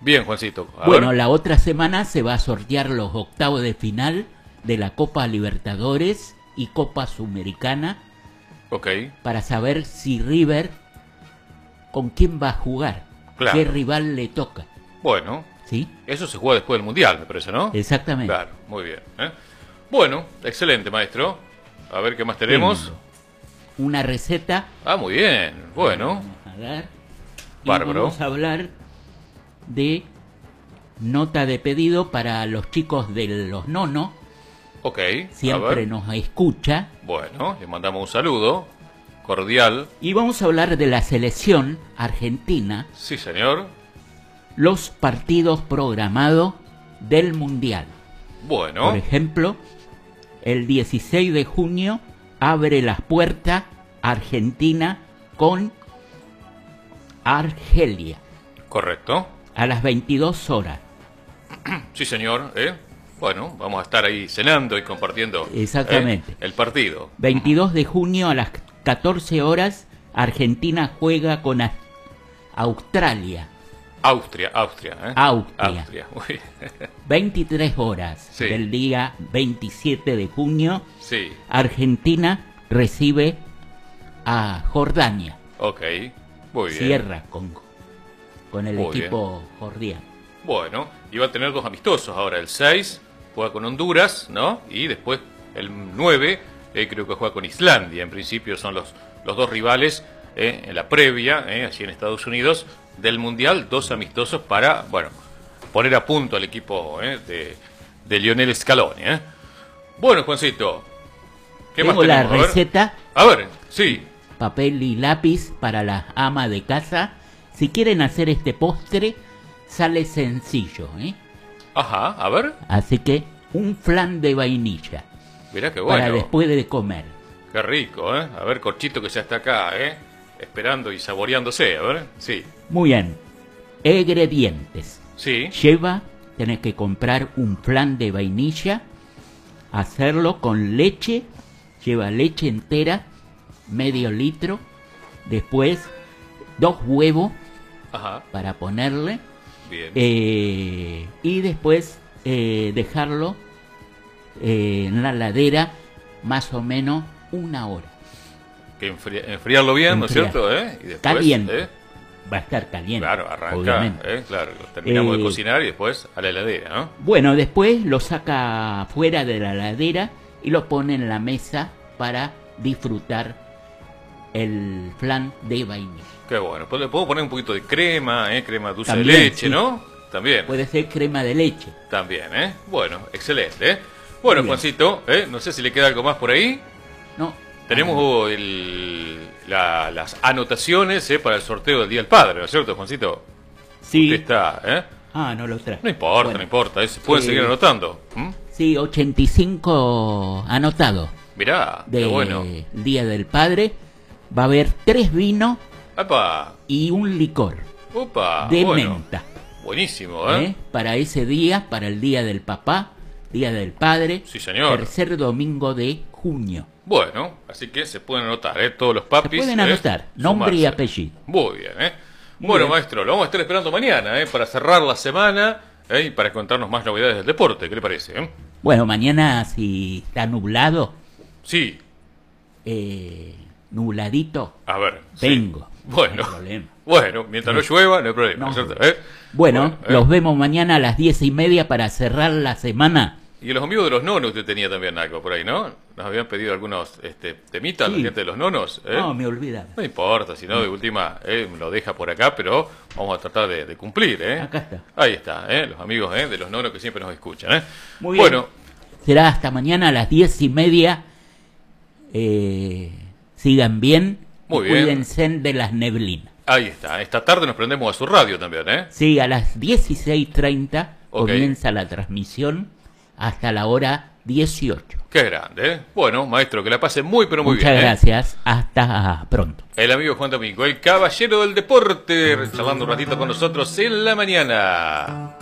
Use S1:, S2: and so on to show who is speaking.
S1: Bien, Juancito.
S2: Bueno, la otra semana se va a sortear los octavos de final de la Copa Libertadores y Copa Sudamericana.
S1: Ok.
S2: Para saber si River, con quién va a jugar,
S1: Claro.
S2: qué rival le toca.
S1: Bueno,
S2: ¿Sí?
S1: eso se juega después del Mundial, me parece, ¿no?
S2: Exactamente.
S1: Claro, muy bien. Bueno, excelente, maestro. A ver qué más tenemos.
S2: Tengo una receta.
S1: Ah, muy bien. Bueno,
S2: Vamos a dar. Y
S1: Bárbaro.
S2: vamos a hablar de nota de pedido para los chicos de los nonos.
S1: ok. A
S2: Siempre
S1: ver.
S2: nos escucha.
S1: Bueno, le mandamos un saludo cordial.
S2: Y vamos a hablar de la selección argentina,
S1: Sí, señor.
S2: los partidos programados del Mundial.
S1: Bueno,
S2: Por ejemplo, el 16 de junio abre las puertas Argentina con Argelia
S1: correcto.
S2: a las 22 horas.
S1: Sí, señor. Bueno, vamos a estar ahí cenando y compartiendo
S2: Exactamente.
S1: el partido.
S2: 22 de junio a las 14 horas Argentina juega con Australia.
S1: Austria.
S2: Austria.
S1: Austria. Muy bien.
S2: 23 horas
S1: Sí.
S2: del día 27 de junio
S1: Sí,
S2: Argentina recibe a Jordania.
S1: ok. Muy bien.
S2: Cierra con el
S1: Muy
S2: equipo jordiano.
S1: Bueno, y va a tener dos amistosos ahora. El 6 juega con Honduras, ¿no? Y después el 9 creo que juega con Islandia. En principio son los dos rivales en la previa, allí en Estados Unidos, del Mundial. Dos amistosos para, bueno, poner a punto al equipo de Lionel Scaloni. Bueno, Juancito, ¿qué más
S2: Tengo la
S1: tenemos? A ver.
S2: receta,
S1: A ver, sí.
S2: papel y lápiz para las amas de casa. Si quieren hacer este postre, sale sencillo, ¿eh?
S1: Ajá, a ver.
S2: Así que un flan de vainilla
S1: Mirá qué
S2: para
S1: bueno.
S2: después de comer.
S1: Qué rico, ¿eh? A ver, Corchito que ya está acá, esperando y saboreándose, a ver. Sí,
S2: Muy bien. Ingredientes.
S1: sí,
S2: Tenés que comprar un flan de vainilla, hacerlo con leche, lleva leche entera, medio litro, después 2 huevos
S1: ajá,
S2: para ponerle,
S1: bien.
S2: y después dejarlo en la heladera más o menos 1 hora.
S1: Que enfriarlo bien, ¿no es
S2: Enfriar.
S1: cierto? Y después,
S2: Caliente. Va a estar caliente,
S1: claro, arranca,
S2: obviamente.
S1: claro, lo terminamos de
S2: Eh,
S1: cocinar y después a la heladera, ¿no?
S2: Bueno, después lo saca fuera de la heladera y lo pone en la mesa para disfrutar el flan de vainilla.
S1: Qué bueno. Pues le puedo poner un poquito de crema, crema dulce
S2: También,
S1: de leche,
S2: sí.
S1: ¿no? También,
S2: Puede ser crema de leche.
S1: también, Bueno, excelente, Bueno,
S2: Muy bien.
S1: Juancito, no sé si le queda algo más por ahí.
S2: No.
S1: Tenemos las anotaciones para el sorteo del Día del Padre, ¿no es cierto, Juancito?
S2: Sí.
S1: Usted está,
S2: No lo traje.
S1: No importa,
S2: Bueno,
S1: no importa, pueden seguir anotando.
S2: Sí, 85 anotados
S1: Mirá, qué
S2: del
S1: bueno.
S2: Día del Padre. Va a haber 3 vinos
S1: ¡Apa!
S2: y un licor
S1: ¡Opa!
S2: de
S1: Bueno,
S2: menta.
S1: buenísimo,
S2: Para ese día, para el Día del Papá, Día del Padre.
S1: Sí, señor.
S2: Tercer domingo de junio.
S1: Bueno, así que se pueden anotar, todos los
S2: Se
S1: papis.
S2: pueden anotar, nombre y
S1: sumarse.
S2: apellido.
S1: Muy bien,
S2: Muy
S1: Bueno,
S2: bien.
S1: maestro, lo vamos a estar esperando mañana, para cerrar la semana, y para contarnos más novedades del deporte. ¿Qué le parece,
S2: Bueno, mañana si está nublado,
S1: Sí,
S2: nubladito,
S1: a ver. sí.
S2: vengo.
S1: Bueno.
S2: No hay problema.
S1: Bueno, mientras no llueva, no hay problema,
S2: No.
S1: ¿cierto?
S2: Bueno, los vemos mañana a las 10:30 para cerrar la semana.
S1: Y los amigos de los nonos, usted tenía también algo por ahí, ¿no? Nos habían pedido algunos temitas,
S2: Sí.
S1: la gente de los nonos.
S2: No, me olvidaba.
S1: No importa, si no, de última, lo deja por acá, pero vamos a tratar de cumplir,
S2: Acá está.
S1: Ahí está, los amigos de los nonos que siempre nos escuchan,
S2: Muy bien.
S1: Bueno,
S2: Será hasta mañana a las 10:30. Sigan bien.
S1: Muy
S2: y
S1: bien.
S2: Cuídense de las neblinas.
S1: ahí está. Esta tarde nos prendemos a su radio también,
S2: Sí, a las 16:30
S1: Ok.
S2: comienza la transmisión hasta la hora 18.
S1: Qué grande, Bueno, maestro, que la pase muy, pero muy
S2: Muchas
S1: bien,
S2: gracias. Hasta pronto.
S1: El amigo Juan Domingo, el caballero del deporte, charlando un ratito con nosotros en la mañana.